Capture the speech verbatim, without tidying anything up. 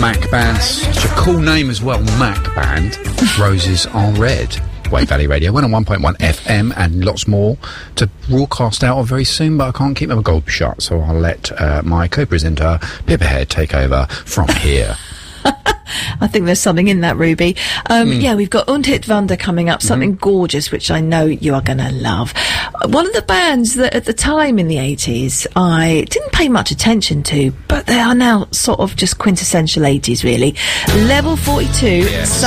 Mac Band. Such a cool name as well, Mac Band. Roses Are Red. Wave Valley Radio, one oh one point one F M, and lots more to broadcast out of very soon, but I can't keep my gob shut, so I'll let uh, my co-presenter, Pippa Head, take over from here. I think there's something in that, Ruby. Um, Mm. Yeah, we've got Und Hit Wunder coming up, something mm-hmm. gorgeous, which I know you are going to love. One of the bands that at the time in the eighties I didn't pay much attention to, but they are now sort of just quintessential eighties, really. Level forty-two. Yes.